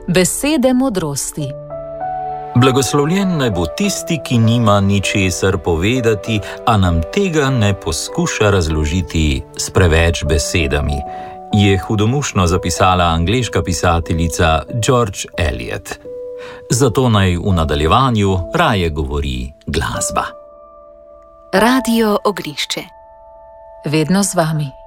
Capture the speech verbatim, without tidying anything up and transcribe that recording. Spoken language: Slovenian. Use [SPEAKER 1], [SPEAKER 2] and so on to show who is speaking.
[SPEAKER 1] Besede modrosti.
[SPEAKER 2] Blagoslovljen naj bo tisti, ki nima ničesar povedati, a nam tega ne poskuša razložiti s preveč besedami, je hudomušno zapisala angleška pisateljica George Eliot. Zato naj v nadaljevanju raje govori glasba.
[SPEAKER 1] Radio Ognjišče. Vedno z vami.